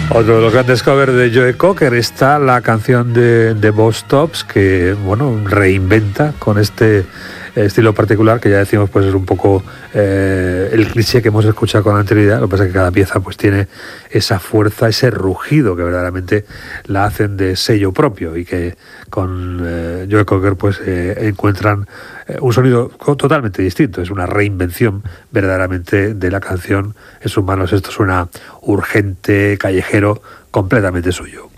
Otro de los grandes covers de Joe Cocker está la canción de Boss Tops, que bueno, reinventa con este estilo particular que ya decimos pues es un poco el cliché que hemos escuchado con anterioridad. Lo que pasa es que cada pieza pues tiene esa fuerza, ese rugido que verdaderamente la hacen de sello propio, y que con Joe Cocker pues encuentran un sonido totalmente distinto. Es una reinvención verdaderamente de la canción en sus manos. Esto suena urgente, callejero, completamente suyo.